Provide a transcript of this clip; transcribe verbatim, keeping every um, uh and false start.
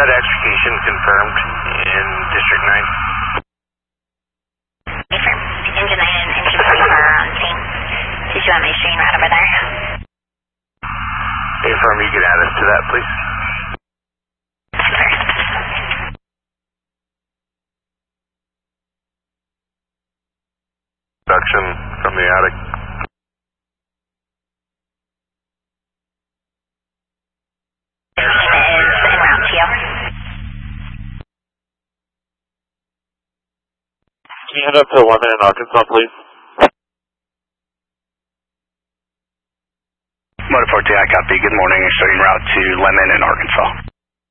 that extrication confirmed in District nine? Confirmed. Engine nine and Engine three are on scene. Did you want me to stream right over there? Confirm you can add us to that, please. Production from the attic. Team is en route to you. Can you head up to Lemon in Arkansas, please? Motor four two, I copy. Good morning. You're starting route to Lemon in Arkansas.